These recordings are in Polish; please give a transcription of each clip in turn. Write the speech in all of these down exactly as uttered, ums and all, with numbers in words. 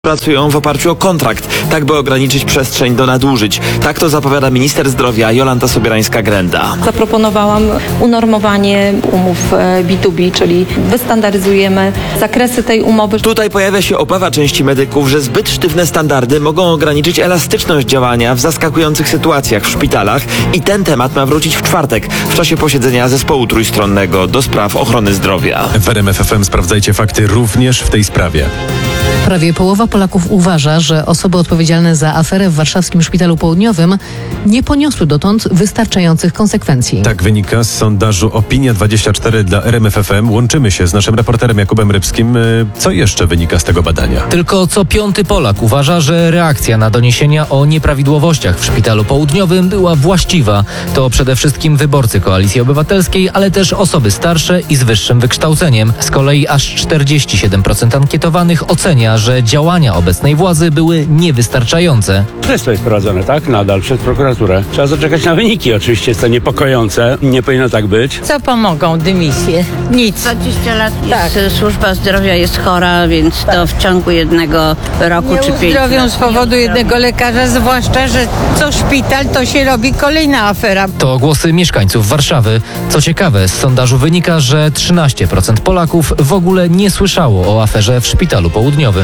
Pracują w oparciu o kontrakt, tak by ograniczyć przestrzeń do nadużyć. Tak to zapowiada minister zdrowia Jolanta Sobierańska-Grenda. Zaproponowałam unormowanie umów B dwa B, czyli wystandaryzujemy zakresy tej umowy. Tutaj pojawia się obawa części medyków, że zbyt sztywne standardy mogą ograniczyć elastyczność działania w zaskakujących sytuacjach w szpitalach i ten temat ma wrócić w czwartek w czasie posiedzenia zespołu trójstronnego do spraw ochrony zdrowia. W R M F F M sprawdzajcie fakty również w tej sprawie. Prawie połowa Polaków uważa, że osoby odpowiedzialne za aferę w warszawskim Szpitalu Południowym nie poniosły dotąd wystarczających konsekwencji. Tak wynika z sondażu Opinia dwadzieścia cztery dla R M F F M. Łączymy się z naszym reporterem Jakubem Rybskim. Co jeszcze wynika z tego badania? Tylko co piąty Polak uważa, że reakcja na doniesienia o nieprawidłowościach w Szpitalu Południowym była właściwa. To przede wszystkim wyborcy Koalicji Obywatelskiej, ale też osoby starsze i z wyższym wykształceniem. Z kolei aż czterdzieści siedem procent ankietowanych ocenia, że działania obecnej władzy były niewystarczające. Śledztwo jest prowadzone, tak? Nadal przez prokuraturę. Trzeba zaczekać na wyniki. Oczywiście jest to niepokojące. Nie powinno tak być. Co pomogą dymisje? Nic. dwadzieścia lat Tak. jest, służba zdrowia jest chora, więc to w ciągu jednego roku Nie czy pięciu uzdrowią lat z powodu nie jednego lekarza, zwłaszcza, że co szpital, to się robi kolejna afera. To głosy mieszkańców Warszawy. Co ciekawe, z sondażu wynika, że trzynaście procent Polaków w ogóle nie słyszało o aferze w Szpitalu Południowym.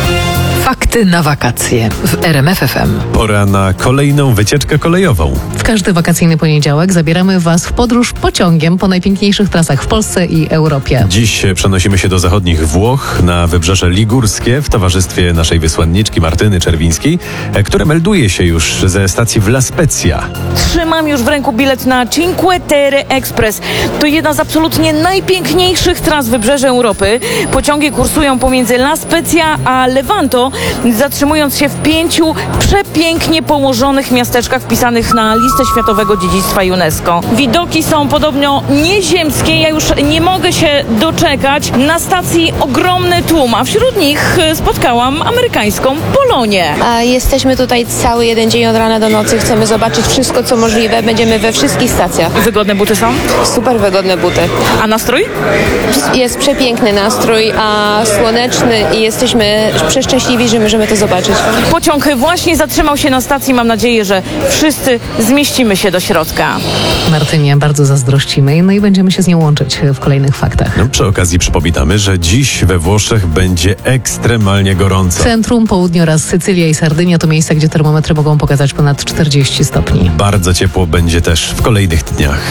Fakty na wakacje w R M F F M. Pora na kolejną wycieczkę kolejową. W każdy wakacyjny poniedziałek zabieramy Was w podróż pociągiem po najpiękniejszych trasach w Polsce i Europie. Dziś przenosimy się do zachodnich Włoch, na Wybrzeże Ligurskie, w towarzystwie naszej wysłanniczki Martyny Czerwińskiej, która melduje się już ze stacji w La Spezia. Trzymam już w ręku bilet na Cinque Terre Express. To jedna z absolutnie najpiękniejszych tras wybrzeża Europy. Pociągi kursują pomiędzy La Spezia a Levanto, zatrzymując się w pięciu przepięknie położonych miasteczkach wpisanych na listę Światowego Dziedzictwa UNESCO. Widoki są podobno nieziemskie. Ja już nie mogę się doczekać. Na stacji ogromny tłum, a wśród nich spotkałam amerykańską Polonię. A jesteśmy tutaj cały jeden dzień od rana do nocy. Chcemy zobaczyć wszystko, co możliwe. Będziemy we wszystkich stacjach. Wygodne buty są? Super wygodne buty. A nastrój? Jest przepiękny nastrój, a słoneczny i jesteśmy przeszczęśliwi, że możemy to zobaczyć. Pociąg właśnie zatrzymał się na stacji. Mam nadzieję, że wszyscy zmieścimy się do środka. Martynie bardzo zazdrościmy, no i będziemy się z nią łączyć w kolejnych faktach. No, przy okazji przypominamy, że dziś we Włoszech będzie ekstremalnie gorąco. Centrum, południe oraz Sycylia i Sardynia to miejsca, gdzie termometry mogą pokazać ponad czterdzieści stopni. Bardzo ciepło będzie też w kolejnych dniach.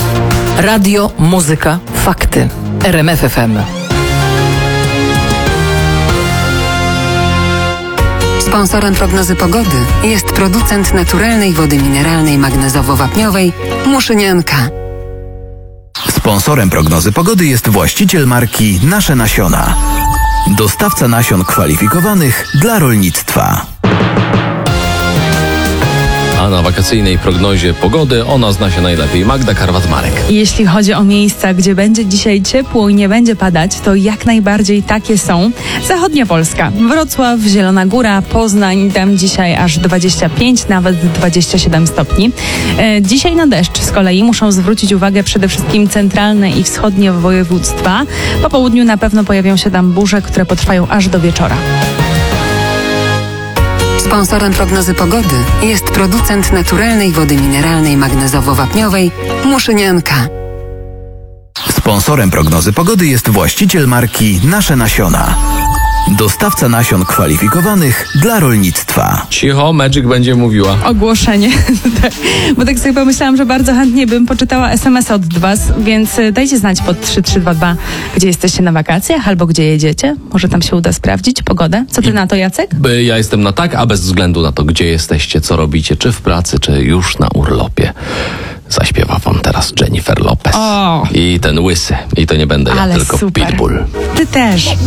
Radio, muzyka, fakty. R M F F M. Sponsorem prognozy pogody jest producent naturalnej wody mineralnej magnezowo-wapniowej Muszynianka. Sponsorem prognozy pogody jest właściciel marki Nasze Nasiona. Dostawca nasion kwalifikowanych dla rolnictwa. A na wakacyjnej prognozie pogody ona zna się najlepiej. Magda Karwat-Marek. Jeśli chodzi o miejsca, gdzie będzie dzisiaj ciepło i nie będzie padać, to jak najbardziej takie są. Zachodnia Polska, Wrocław, Zielona Góra, Poznań, tam dzisiaj aż dwadzieścia pięć, nawet dwadzieścia siedem stopni. E, dzisiaj na deszcz z kolei muszą zwrócić uwagę przede wszystkim centralne i wschodnie województwa. Po południu na pewno pojawią się tam burze, które potrwają aż do wieczora. Sponsorem prognozy pogody jest producent naturalnej wody mineralnej magnezowo-wapniowej Muszynianka. Sponsorem prognozy pogody jest właściciel marki Nasze Nasiona. Dostawca nasion kwalifikowanych dla rolnictwa. Cicho, Magic będzie mówiła. Ogłoszenie. Bo tak sobie pomyślałam, że bardzo chętnie bym poczytała es em es od was, więc dajcie znać pod trzy trzy dwa dwa, gdzie jesteście na wakacjach albo gdzie jedziecie. Może tam się uda sprawdzić pogodę. Co ty na to, Jacek? Ja jestem na tak, a bez względu na to, gdzie jesteście, co robicie, czy w pracy, czy już na urlopie. Zaśpiewa wam teraz Jennifer Lopez. O. I ten łysy. I to nie będę ja, Ale tylko super. Pitbull. Ty też.